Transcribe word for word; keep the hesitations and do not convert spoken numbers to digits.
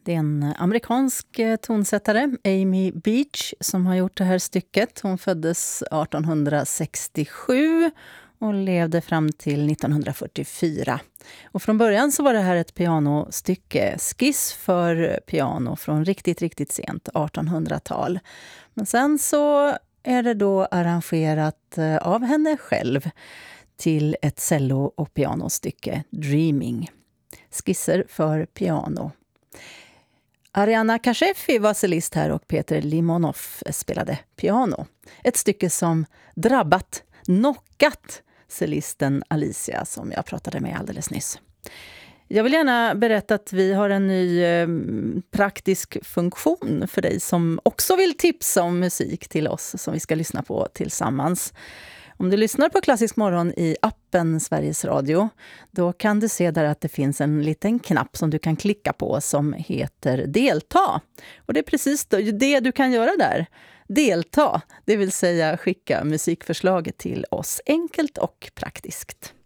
Det är en amerikansk tonsättare, Amy Beach, som har gjort det här stycket. Hon föddes arton sextiosju och levde fram till nittonhundrafyrtiofyra. Och från början så var det här ett pianostycke, skiss för piano från riktigt, riktigt sent artonhundratal. Men sen så är det då arrangerat av henne själv till ett cello- och pianostycke, Dreaming. Skisser för piano. Ariana Kashefi var cellist här och Peter Limonov spelade piano. Ett stycke som drabbat, knockat cellisten Alicia som jag pratade med alldeles nyss. Jag vill gärna berätta att vi har en ny eh, praktisk funktion för dig som också vill tipsa om musik till oss som vi ska lyssna på tillsammans. Om du lyssnar på Klassisk morgon i appen Sveriges Radio, då kan du se där att det finns en liten knapp som du kan klicka på som heter delta. Och det är precis det du kan göra där. Delta, det vill säga skicka musikförslaget till oss enkelt och praktiskt.